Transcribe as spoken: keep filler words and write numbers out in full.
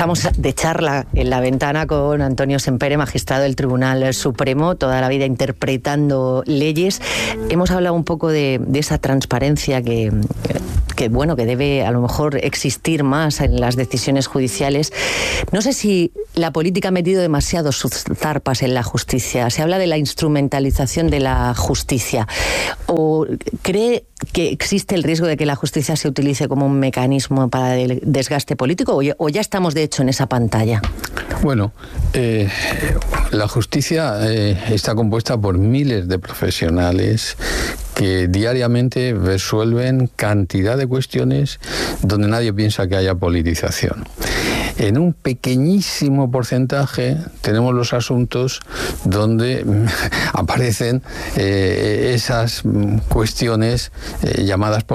Estamos de charla en la ventana con Antonio Sempere, magistrado del Tribunal Supremo, toda la vida interpretando leyes. Hemos hablado un poco de, de esa transparencia que, que, bueno, que debe a lo mejor existir más en las decisiones judiciales. No sé si la política ha metido demasiado sus zarpas en la justicia. Se habla de la instrumentalización de la justicia. ¿O cree que existe el riesgo de que la justicia se utilice como un mecanismo para el desgaste político, o ya estamos de hecho en esa pantalla? Bueno, eh, la justicia eh, está compuesta por miles de profesionales que diariamente resuelven cantidad de cuestiones donde nadie piensa que haya politización. En un pequeñísimo porcentaje tenemos los asuntos donde aparecen eh, esas cuestiones eh, llamadas